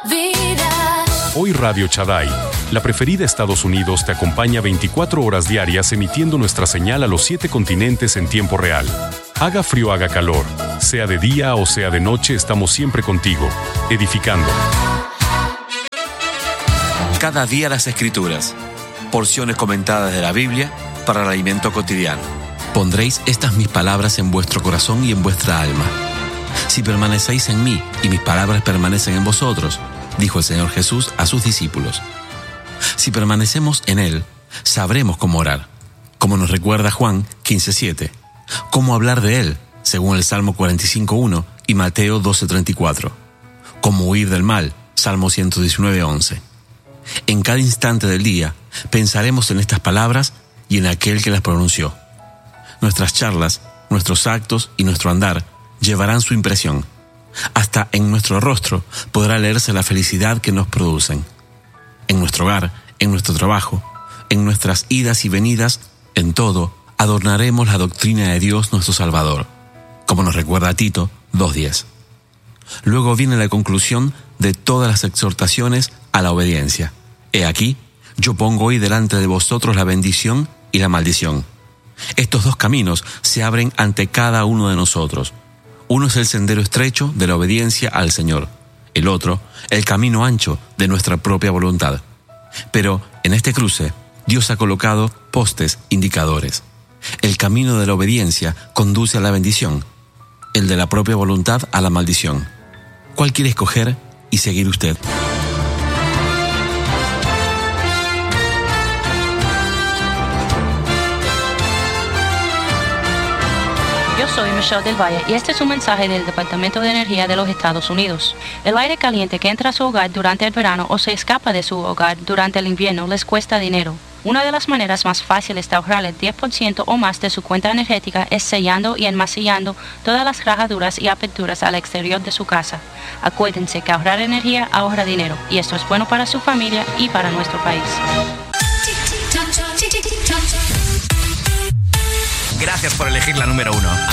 vida. Hoy Radio Shaddai, la preferida Estados Unidos, te acompaña 24 horas diarias emitiendo nuestra señal a los 7 continentes en tiempo real. Haga frío, haga calor, sea de día o sea de noche, estamos siempre contigo, edificando. Cada día las Escrituras, porciones comentadas de la Biblia para el alimento cotidiano. Pondréis estas mis palabras en vuestro corazón y en vuestra alma. Si permanecéis en mí y mis palabras permanecen en vosotros, dijo el Señor Jesús a sus discípulos. Si permanecemos en Él, sabremos cómo orar, como nos recuerda Juan 15:7, cómo hablar de Él, según el Salmo 45:1 y Mateo 12:34, cómo huir del mal, Salmo 119:11. En cada instante del día, pensaremos en estas palabras y en aquel que las pronunció. Nuestras charlas, nuestros actos y nuestro andar llevarán su impresión. Hasta en nuestro rostro podrá leerse la felicidad que nos producen. En nuestro hogar, en nuestro trabajo, en nuestras idas y venidas, en todo, adornaremos la doctrina de Dios nuestro Salvador, como nos recuerda Tito 2:10. Luego viene la conclusión de todas las exhortaciones a la obediencia. He aquí, yo pongo hoy delante de vosotros la bendición y la maldición. Estos dos caminos se abren ante cada uno de nosotros. Uno es el sendero estrecho de la obediencia al Señor, el otro, el camino ancho de nuestra propia voluntad. Pero en este cruce, Dios ha colocado postes indicadores. El camino de la obediencia conduce a la bendición, el de la propia voluntad a la maldición. ¿Cuál quiere escoger y seguir usted? Yo soy Michelle del Valle y este es un mensaje del Departamento de Energía de los Estados Unidos. El aire caliente que entra a su hogar durante el verano o se escapa de su hogar durante el invierno les cuesta dinero. Una de las maneras más fáciles de ahorrar el 10% o más de su cuenta energética es sellando y enmasillando todas las rajaduras y aperturas al exterior de su casa. Acuérdense que ahorrar energía ahorra dinero y esto es bueno para su familia y para nuestro país. Gracias por elegir la número 1.